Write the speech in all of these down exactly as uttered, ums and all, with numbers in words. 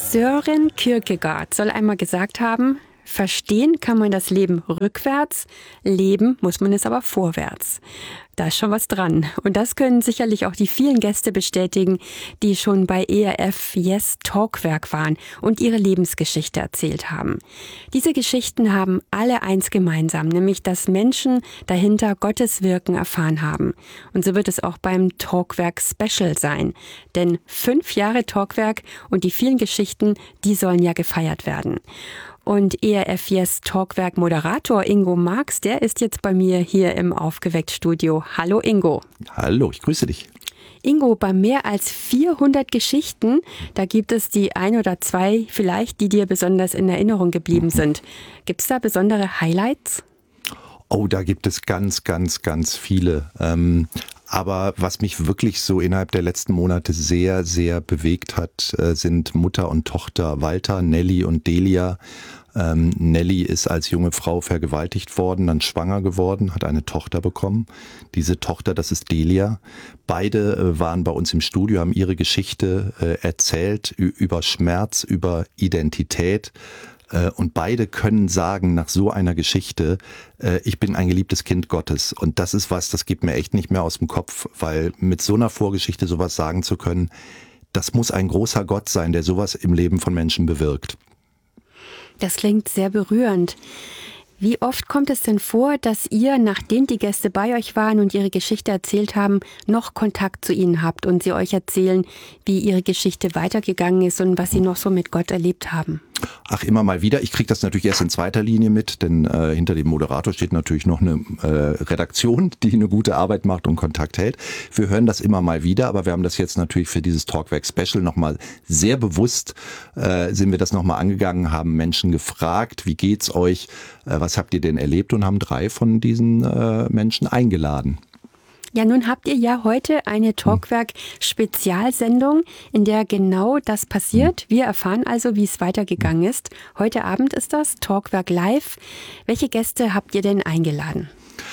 Søren Kierkegaard soll einmal gesagt haben, verstehen kann man das Leben rückwärts, leben muss man es aber vorwärts. Da ist schon was dran. Und das können sicherlich auch die vielen Gäste bestätigen, die schon bei E R F Yes Talkwerk waren und ihre Lebensgeschichte erzählt haben. Diese Geschichten haben alle eins gemeinsam, nämlich dass Menschen dahinter Gottes Wirken erfahren haben. Und so wird es auch beim Talkwerk Special sein. Denn fünf Jahre Talkwerk und die vielen Geschichten, die sollen ja gefeiert werden. Und E R F Yes Talkwerk Moderator Ingo Marx, der ist jetzt bei mir hier im Aufgeweckt-Studio. Hallo Ingo. Hallo, ich grüße dich. Ingo, bei mehr als vierhundert Geschichten, da gibt es die ein oder zwei vielleicht, die dir besonders in Erinnerung geblieben sind. Gibt es da besondere Highlights? Oh, da gibt es ganz, ganz, ganz viele. Ähm, aber was mich wirklich so innerhalb der letzten Monate sehr, sehr bewegt hat, äh, sind Mutter und Tochter Walter, Nelly und Delia. Ähm, Nelly ist als junge Frau vergewaltigt worden, dann schwanger geworden, hat eine Tochter bekommen. Diese Tochter, das ist Delia. Beide äh, waren bei uns im Studio, haben ihre Geschichte äh, erzählt über Schmerz, über Identität. Und beide können sagen nach so einer Geschichte, ich bin ein geliebtes Kind Gottes. Und das ist was, das geht mir echt nicht mehr aus dem Kopf, weil mit so einer Vorgeschichte sowas sagen zu können, das muss ein großer Gott sein, der sowas im Leben von Menschen bewirkt. Das klingt sehr berührend. Wie oft kommt es denn vor, dass ihr, nachdem die Gäste bei euch waren und ihre Geschichte erzählt haben, noch Kontakt zu ihnen habt und sie euch erzählen, wie ihre Geschichte weitergegangen ist und was sie noch so mit Gott erlebt haben? Ach, immer mal wieder. Ich kriege das natürlich erst in zweiter Linie mit, denn äh, hinter dem Moderator steht natürlich noch eine äh, Redaktion, die eine gute Arbeit macht und Kontakt hält. Wir hören das immer mal wieder, aber wir haben das jetzt natürlich für dieses Talkwerk Special nochmal sehr bewusst, äh, sind wir das nochmal angegangen, haben Menschen gefragt, wie geht's euch, äh, was habt ihr denn erlebt und haben drei von diesen äh, Menschen eingeladen. Ja, nun habt ihr ja heute eine Talkwerk-Spezialsendung, in der genau das passiert. Wir erfahren also, wie es weitergegangen ist. Heute Abend ist das Talkwerk Live. Welche Gäste habt ihr denn eingeladen?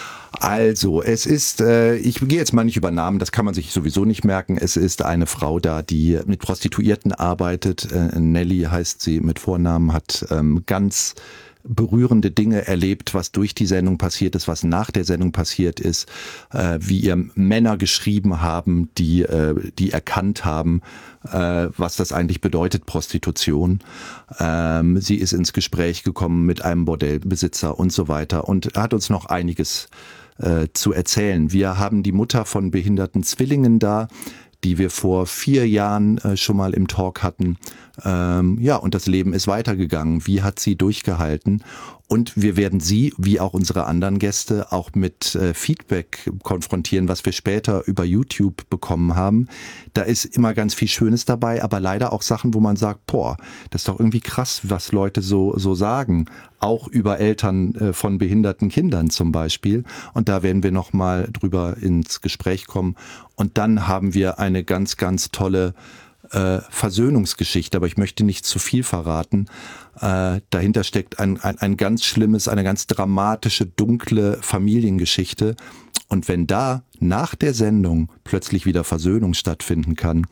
Also, es ist, äh, ich gehe jetzt mal nicht über Namen, das kann man sich sowieso nicht merken. Es ist eine Frau da, die mit Prostituierten arbeitet. Äh, Nelly heißt sie mit Vornamen, hat ähm, ganz berührende Dinge erlebt, was durch die Sendung passiert ist, was nach der Sendung passiert ist, äh, wie ihr Männer geschrieben haben, die äh, die erkannt haben, äh, was das eigentlich bedeutet, Prostitution. Ähm, sie ist ins Gespräch gekommen mit einem Bordellbesitzer und so weiter und hat uns noch einiges äh, zu erzählen. Wir haben die Mutter von behinderten Zwillingen da, die wir vor vier Jahren äh, schon mal im Talk hatten. Ähm, ja, und das Leben ist weitergegangen. Wie hat sie durchgehalten? Und wir werden sie, wie auch unsere anderen Gäste, auch mit äh, Feedback konfrontieren, was wir später über YouTube bekommen haben. Da ist immer ganz viel Schönes dabei, aber leider auch Sachen, wo man sagt, boah, das ist doch irgendwie krass, was Leute so so sagen. Auch über Eltern äh, von behinderten Kindern zum Beispiel. Und da werden wir nochmal drüber ins Gespräch kommen. Und dann haben wir eine ganz, ganz tolle äh, Versöhnungsgeschichte, aber ich möchte nicht zu viel verraten. Äh, dahinter steckt ein, ein, ein ganz schlimmes, eine ganz dramatische, dunkle Familiengeschichte. Und wenn da nach der Sendung plötzlich wieder Versöhnung stattfinden kann,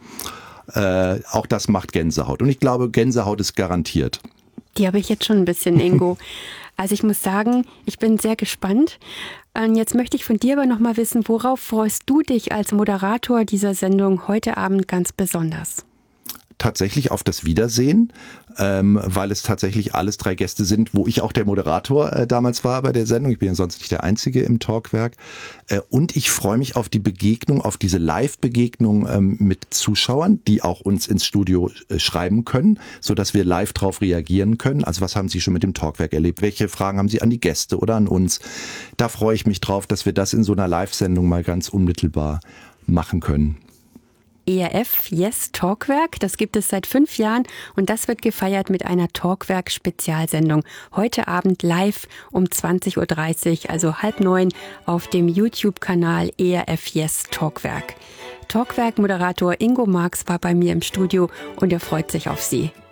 äh, auch das macht Gänsehaut. Und ich glaube, Gänsehaut ist garantiert. Die habe ich jetzt schon ein bisschen, Ingo. Also ich muss sagen, ich bin sehr gespannt. Und jetzt möchte ich von dir aber noch mal wissen, worauf freust du dich als Moderator dieser Sendung heute Abend ganz besonders? Tatsächlich auf das Wiedersehen, ähm, weil es tatsächlich alles drei Gäste sind, wo ich auch der Moderator äh, damals war bei der Sendung. Ich bin ja sonst nicht der Einzige im Talkwerk. Äh, und ich freue mich auf die Begegnung, auf diese Live-Begegnung ähm, mit Zuschauern, die auch uns ins Studio äh, schreiben können, so dass wir live drauf reagieren können. Also was haben Sie schon mit dem Talkwerk erlebt? Welche Fragen haben Sie an die Gäste oder an uns? Da freue ich mich drauf, dass wir das in so einer Live-Sendung mal ganz unmittelbar machen können. E R F Yes Talkwerk, das gibt es seit fünf Jahren und das wird gefeiert mit einer Talkwerk-Spezialsendung. Heute Abend live um zwanzig Uhr dreißig, also halb neun, auf dem YouTube-Kanal E R F Yes Talkwerk. Talkwerk-Moderator Ingo Marx war bei mir im Studio und er freut sich auf Sie.